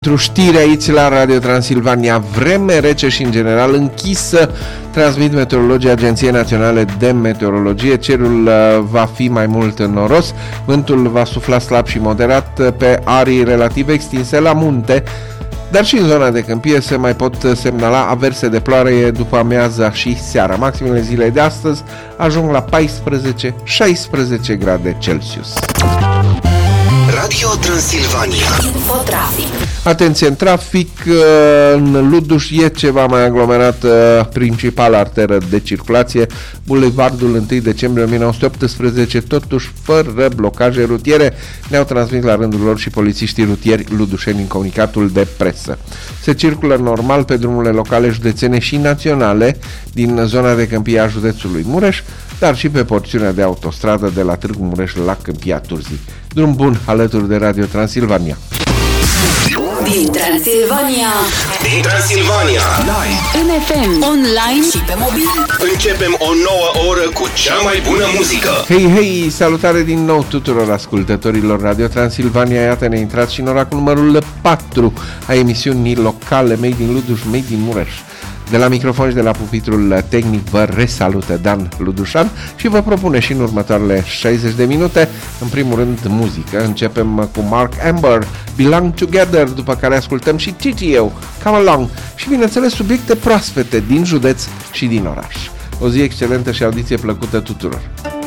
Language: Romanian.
Pentru știri aici la Radio Transilvania, vreme rece și în general închisă, transmit meteorologii Agenției Naționale de Meteorologie. Cerul va fi mai mult noros, vântul va sufla slab și moderat pe arii relativ extinse la munte, dar și în zona de câmpie se mai pot semnala averse de ploaie după amiaza și seara. Maximele zilei de astăzi ajung la 14-16 grade Celsius. Radio Transilvania. Infotrafic. Atenție, în trafic, în Luduș e ceva mai aglomerat, principala arteră de circulație, Bulevardul 1 decembrie 1918, totuși fără blocaje rutiere, ne-au transmis la rândul lor și polițiștii rutieri ludușeni în comunicatul de presă. Se circulă normal pe drumurile locale, județene și naționale din zona de câmpie a județului Mureș, dar și pe porțiunea de autostradă de la Târgu Mureș la Câmpia Turzii. Drum bun alături de Radio Transilvania. Din Transilvania. Din Transilvania. Live. În FM, online și pe mobil. Începem o nouă oră cu cea mai bună muzică. Hei, hei, salutare din nou tuturor ascultătorilor Radio Transilvania. Iată, ne intrați și în ora cu numărul 4 a emisiunii locale Made in Luduș, Made in Mureș. De la microfon și de la pupitrul tehnic vă resalută Dan Ludușan și vă propune și în următoarele 60 de minute, în primul rând, muzică. Începem cu Mark Amber, Belong Together, după care ascultăm și TTO, Come Along și, bineînțeles, subiecte proaspete din județ și din oraș. O zi excelentă și audiție plăcută tuturor!